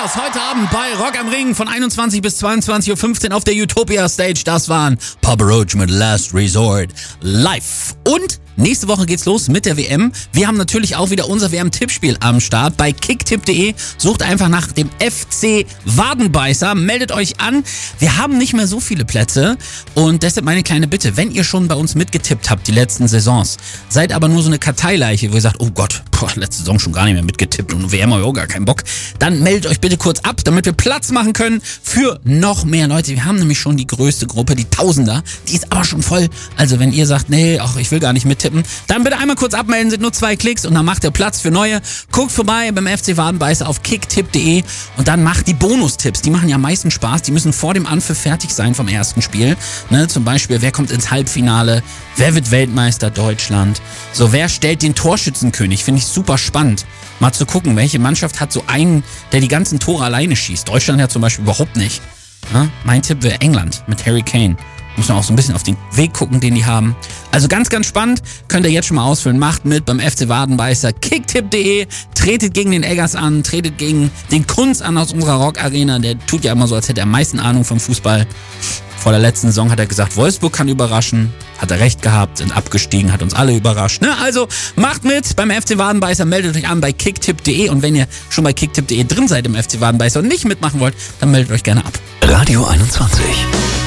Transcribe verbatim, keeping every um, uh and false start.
Chaos heute Abend bei Rock am Ring von einundzwanzig bis zweiundzwanzig Uhr fünfzehn auf der Utopia Stage. Das waren Papa Roach mit Last Resort live. Und nächste Woche geht's los mit der W M. Wir haben natürlich auch wieder unser W M-Tippspiel am Start bei kicktipp punkt de. Sucht einfach nach dem F C Wadenbeißer, meldet euch an. Wir haben nicht mehr so viele Plätze und deshalb meine kleine Bitte, wenn ihr schon bei uns mitgetippt habt die letzten Saisons, seid aber nur so eine Karteileiche, wo ihr sagt, oh Gott, boah, letzte Saison schon gar nicht mehr mitgetippt und W M habe ich auch gar keinen Bock, dann meldet euch bitte kurz ab, damit wir Platz machen können für noch mehr Leute. Wir haben nämlich schon die größte Gruppe, die Tausender, die ist aber schon voll. Also wenn ihr sagt, nee, ach, ich will gar nicht mittippen, dann bitte einmal kurz abmelden, sind nur zwei Klicks und dann macht ihr Platz für neue. Guckt vorbei beim F C Wadenbeißer auf kicktipp punkt de und dann macht die Bonustipps. Die machen ja am meisten Spaß. Die müssen vor dem Anpfiff fertig sein vom ersten Spiel. Ne, zum Beispiel, wer kommt ins Halbfinale? Wer wird Weltmeister Deutschland? So, wer stellt den Torschützenkönig? Finde ich super spannend. Mal zu gucken, welche Mannschaft hat so einen, der die ganzen Tore alleine schießt. Deutschland ja zum Beispiel überhaupt nicht. Ne? Mein Tipp wäre England mit Harry Kane. Muss man auch so ein bisschen auf den Weg gucken, den die haben. Also ganz, ganz spannend. Könnt ihr jetzt schon mal ausfüllen. Macht mit beim F C Wadenbeißer. kicktipp punkt de. Tretet gegen den Eggers an. Tretet gegen den Kunz an aus unserer Rock-Arena. Der tut ja immer so, als hätte er am meisten Ahnung vom Fußball. Vor der letzten Saison hat er gesagt, Wolfsburg kann überraschen. Hat er recht gehabt, sind abgestiegen, hat uns alle überrascht. Ne? Also macht mit beim F C Wadenbeißer. Meldet euch an bei kicktipp punkt de. Und wenn ihr schon bei kicktipp punkt de drin seid im F C Wadenbeißer und nicht mitmachen wollt, dann meldet euch gerne ab. Radio einundzwanzig.